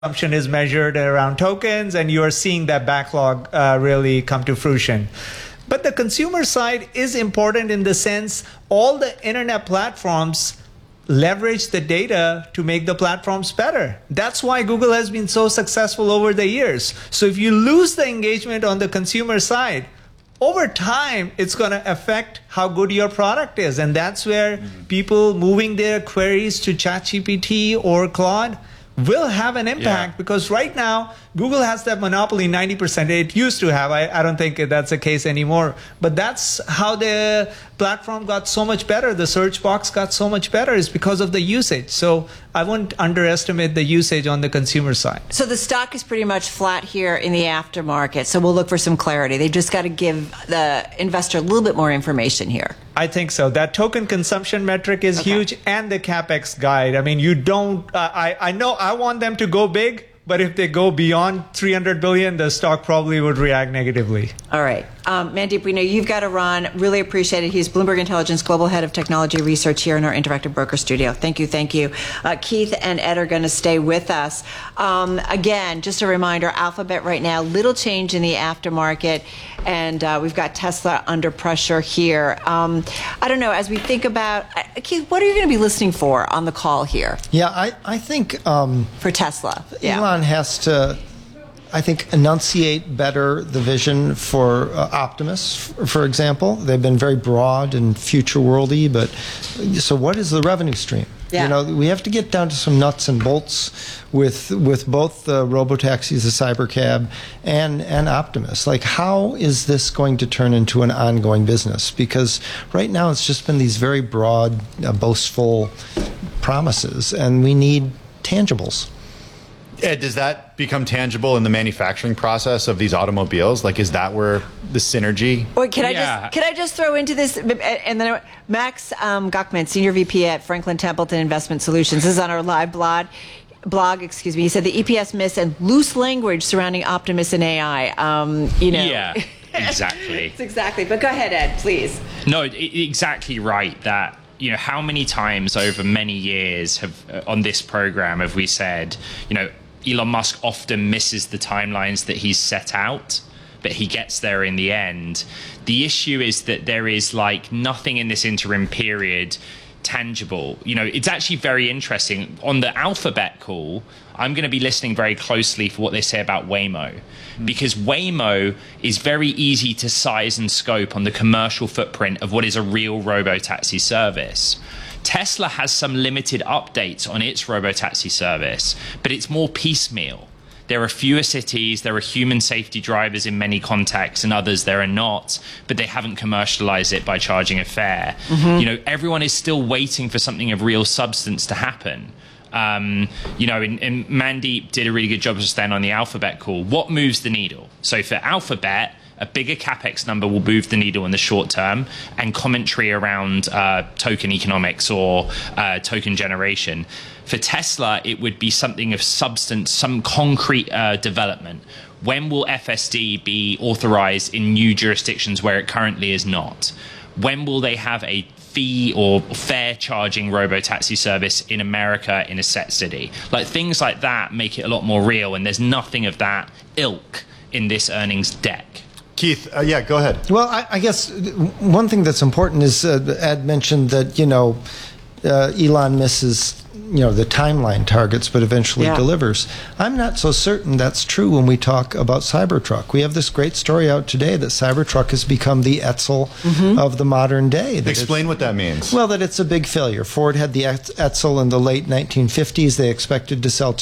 consumption is measured around tokens, and you are seeing that backlog really come to fruition. But the consumer side is important in the sense all the internet platforms leverage the data to make the platforms better. That's why Google has been so successful over the years. So if you lose the engagement on the consumer side, over time, it's going to affect how good your product is. And that's where people moving their queries to ChatGPT or Claude will have an impact, because right now Google has that monopoly 90%. It used to have. I don't think that's the case anymore. But that's how the platform got so much better. The search box got so much better is because of the usage. So I wouldn't underestimate the usage on the consumer side. So the stock is pretty much flat here in the aftermarket. So we'll look for some clarity. They just got to give the investor a little bit more information here. I think so. That token consumption metric is huge, and the CapEx guide. I mean, you don't, I know I want them to go big, but if they go beyond 300 billion, the stock probably would react negatively. All right. Mandeep, we know you've got to run. Really appreciate it. He's Bloomberg Intelligence Global Head of Technology Research here in our Interactive Broker studio. Thank you. Thank you. Keith and Ed are going to stay with us. Again, just a reminder, Alphabet right now, little change in the aftermarket, and we've got Tesla under pressure here. I don't know, as we think about, Keith, what are you going to be listening for on the call here? Yeah, I think for Tesla. Elon has to, I think, enunciate better the vision for Optimus, for example. They've been very broad and future worldy, but so what is the revenue stream? Yeah. You know, we have to get down to some nuts and bolts with both the robotaxis, the Cybercab, and Optimus. Like, how is this going to turn into an ongoing business? Because right now it's just been these very broad, boastful promises, and we need tangibles. Ed, does that become tangible in the manufacturing process of these automobiles? Like, is that where the synergy? Wait, can I just throw into this? And then Max Gachman, Senior VP at Franklin Templeton Investment Solutions, this is on our live blog. Excuse me. He said the EPS miss and loose language surrounding Optimus and AI. Yeah, exactly. It's exactly. But go ahead, Ed, please. No, exactly right. That, you know, how many times over many years have on this program have we said, you know, Elon Musk often misses the timelines that he's set out, but he gets there in the end. The issue is that there is like nothing in this interim period tangible. You know, it's actually very interesting. On the Alphabet call, I'm going to be listening very closely for what they say about Waymo, because Waymo is very easy to size and scope on the commercial footprint of what is a real robotaxi service. Tesla has some limited updates on its robotaxi service, but it's more piecemeal. There are fewer cities, there are human safety drivers in many contexts, and others there are not, but they haven't commercialized it by charging a fare. You know, everyone is still waiting for something of real substance to happen. You know, and Mandeep did a really good job just then on the Alphabet call. What moves the needle? So for Alphabet, a bigger CapEx number will move the needle in the short term, and commentary around token economics or token generation. For Tesla, it would be something of substance, some concrete development. When will FSD be authorized in new jurisdictions where it currently is not? When will they have a fee or fare charging robotaxi service in America in a set city? Like, things like that make it a lot more real, and there's nothing of that ilk in this earnings deck. Keith, yeah, go ahead. Well, I guess one thing that's important is Ed mentioned that, you know, Elon misses, you know, the timeline targets, but eventually delivers. I'm not so certain that's true when we talk about Cybertruck. We have this great story out today that Cybertruck has become the Edsel of the modern day. Explain what that means. Well, that it's a big failure. Ford had the Edsel in the late 1950s. They expected to sell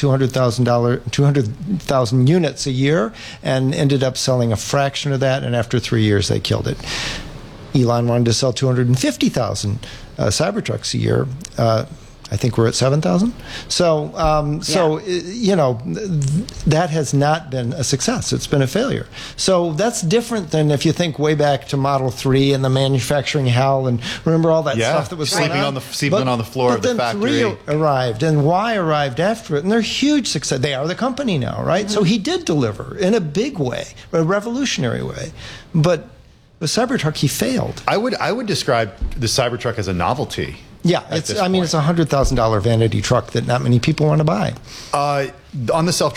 200,000 units a year and ended up selling a fraction of that, and after 3 years they killed it. Elon wanted to sell 250,000 Cybertrucks a year. I think we're at 7,000. So, you know, that has not been a success. It's been a failure. So that's different than if you think way back to Model 3 and the manufacturing hell, and remember all that stuff that was sleeping on the floor of the factory. But then 3 arrived, and Y arrived after it, and they're huge success. They are the company now, right? So he did deliver in a big way, a revolutionary way. But with Cybertruck, he failed. I would describe the Cybertruck as a novelty. Yeah, it's a $100,000 vanity truck that not many people want to buy. On the self